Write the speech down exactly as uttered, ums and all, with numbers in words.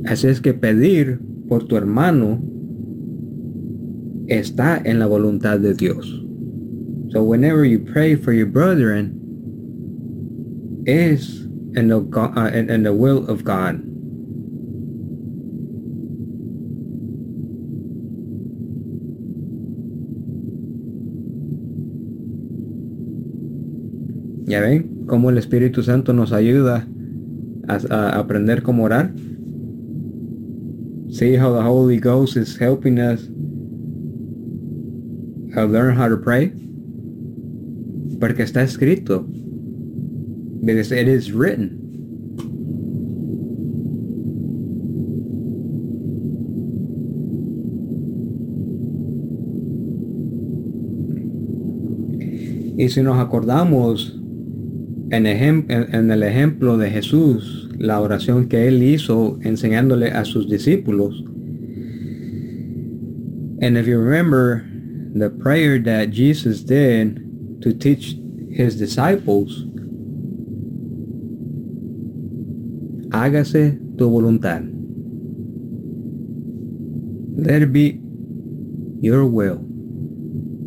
Así es que pedir por tu hermano está en la voluntad de Dios. So whenever you pray for your brethren, is in the, uh, in, in the will of God. ¿Ya ven cómo el Espíritu Santo nos ayuda a, a aprender cómo orar? See how the Holy Ghost is helping us uh, learn how to pray? Porque está escrito. Because it is written. Y si nos acordamos en, ejem en, en el ejemplo de Jesús, la oración que él hizo enseñándole a sus discípulos. And if you remember the prayer that Jesus did to teach his disciples, hágase tu voluntad. Let it be your will.